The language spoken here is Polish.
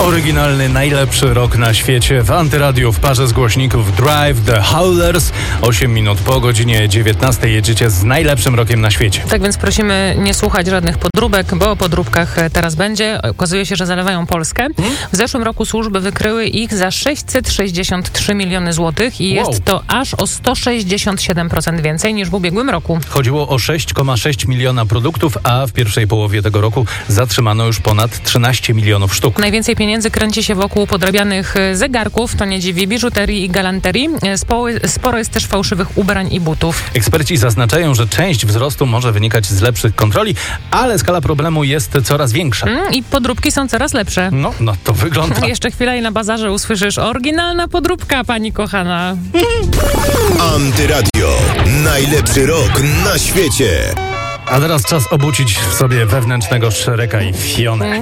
Oryginalny, najlepszy rok na świecie w Antyradiu w parze z głośników Drive The Howlers. 8 minut po godzinie 19 jedziecie z najlepszym rokiem na świecie. Tak więc prosimy nie słuchać żadnych podróbek, bo o podróbkach teraz będzie. Okazuje się, że zalewają Polskę. W zeszłym roku służby wykryły ich za 663 miliony złotych i jest to aż o 167% więcej niż w ubiegłym roku. Chodziło o 6,6 miliona produktów, a w pierwszej połowie tego roku zatrzymano już ponad 13 milionów sztuk. Najwięcej pieniędzy kręci się wokół podrabianych zegarków, to nie dziwi, biżuterii i galanterii. Sporo jest też fałszywych ubrań i butów. Eksperci zaznaczają, że część wzrostu może wynikać z lepszych kontroli, ale skala problemu jest coraz większa. I podróbki są coraz lepsze. No to wygląda. Jeszcze chwilę i na bazarze usłyszysz oryginalna podróbka, pani kochana. Antyradio. Najlepszy rok na świecie. A teraz czas obudzić w sobie wewnętrznego Shreka i Fionę.